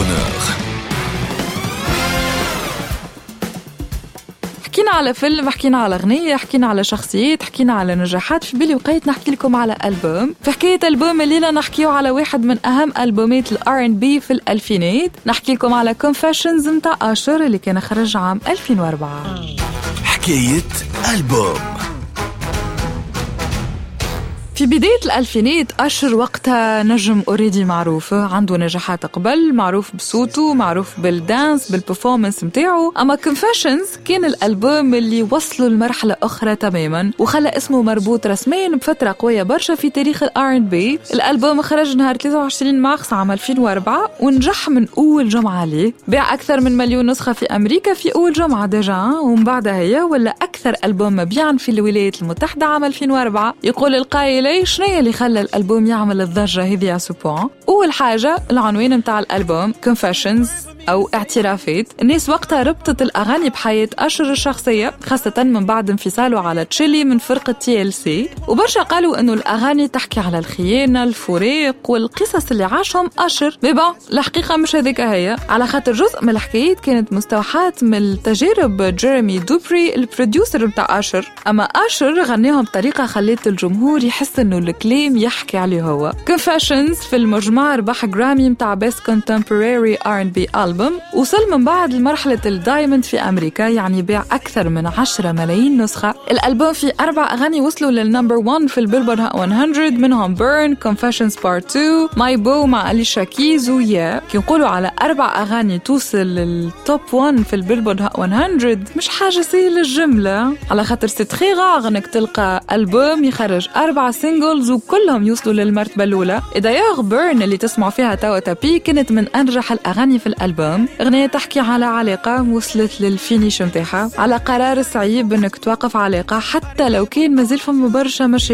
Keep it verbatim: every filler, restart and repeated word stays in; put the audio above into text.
bonheur. حكينا على فيلم، حكينا على أغنية، حكينا على شخصيات، حكينا على نجاحات. في بالي وقيت نحكي لكم على ألبوم. في حكاية ألبوم الليلة نحكيه على واحد من أهم ألبومات الار ان بي في الألفينات. نحكي لكم على Confessions متاع أشر اللي كان خرج عام ألفين وأربعة. حكاية ألبوم. في بداية الألفينات أشر وقتها نجم أوريدي معروف، عنده نجاحات قبل، معروف بصوته، معروف بالدانس، بالبرفورمانس متاعه. أما Confessions كان الألبوم اللي وصله لمرحلة أخرى تماما وخلى اسمه مربوط رسميا بفترة قوية برشا في تاريخ الار ان بي. الألبوم خرج نهار ثلاثة وعشرين مارس عام ألفين وأربعة ونجح من أول جمعة ليه، باع أكثر من مليون نسخة في أمريكا في أول جمعة ديجا، ومن بعدها هي ولا أكثر ألبوم مبيعا في الولايات المتحدة عام ألفين وأربعة. يقول القائل ليش شنو اللي خلى الألبوم يعمل الضجة هذه أسبوع؟ أول حاجة العنوان متاع الألبوم Confessions أو اعترافات. الناس وقتها ربطت الأغاني بحياة أشر الشخصية، خاصة من بعد انفصاله على تشيلي من فرقة تي ال سي، وبرشا قالوا إنه الأغاني تحكي على الخيانة، الفراق والقصص اللي عاشهم أشر. بيبا الحقيقة مش هذيك هي، على خاطر جزء من الحكايات كانت مستوحاة من تجارب جيريمي دوبري البروديوسر متاع أشر. أما أشر غنيهم بطريقة خلت الجمهور يحس إنه الكلام يحكي عليه هو. Confessions في المجمع ربح جرامي متاع Best Contemporary آر ان بي Album، وصل من بعد لمرحلة الدايموند في أمريكا، يعني بيع أكثر من عشرة ملايين نسخة. الألبوم فيه أربع أغاني وصلوا للنمبر واحد في البيلبورد مية، منهم Burn, Confessions Part two, My Beau مع أليشا كيز و Yeah. كيقولوا على أربع أغاني توصل للتوب واحد في البيلبورد مية مش حاجة سهلة الجملة، على خاطر ستخي غاغ انك تلقى ألبوم يخرج أربع سينجلز وكلهم يوصلوا للمرتبة الأولى. دايوغ Burn اللي تسمعوا فيها توا تابي كانت من أنجح الأغاني في الألبوم، أغنية تحكي على علاقة وصلت للفينيش متاعها، على قرار صعيب انك توقف علاقة حتى لو كان مازال فما برشا مشاكل